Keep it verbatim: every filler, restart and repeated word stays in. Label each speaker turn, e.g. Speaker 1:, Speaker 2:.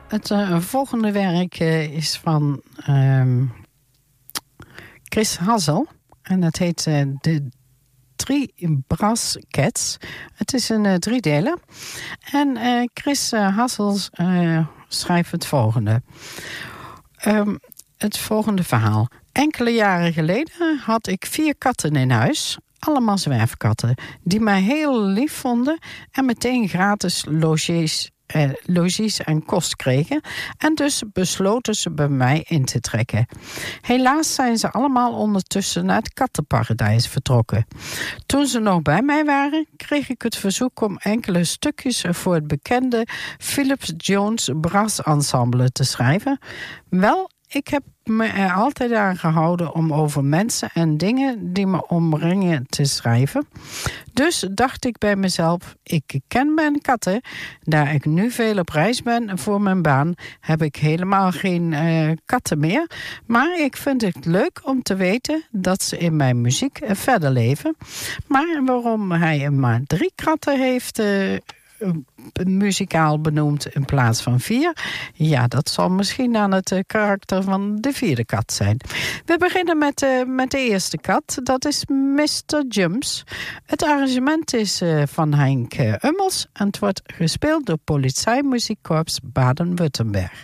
Speaker 1: het uh, volgende werk uh, is van um, Chris Hassel. En dat heet uh, De Drie Brass Cats. Het is een uh, driedeler. En uh, Chris uh, Hassel uh, schrijft het volgende. Um, het volgende verhaal. Enkele jaren geleden had ik vier katten in huis. Allemaal zwerfkatten. Die mij heel lief vonden. En meteen gratis logies, eh, logies en kost kregen. En dus besloten ze bij mij in te trekken. Helaas zijn ze allemaal ondertussen naar het kattenparadijs vertrokken. Toen ze nog bij mij waren, kreeg ik het verzoek om enkele stukjes voor het bekende Philips Jones Brass Ensemble te schrijven. Wel, ik heb me er altijd aan gehouden om over mensen en dingen die me omringen te schrijven. Dus dacht ik bij mezelf, ik ken mijn katten. Daar ik nu veel op reis ben voor mijn baan, heb ik helemaal geen uh, katten meer. Maar ik vind het leuk om te weten dat ze in mijn muziek uh, verder leven. Maar waarom hij maar drie katten heeft Uh, muzikaal benoemd in plaats van vier. Ja, dat zal misschien aan het uh, karakter van de vierde kat zijn. We beginnen met, uh, met de eerste kat. Dat is mister Jumps. Het arrangement is uh, van Henk uh, Ummels en het wordt gespeeld door Polizeimuziekkorps Baden-Württemberg.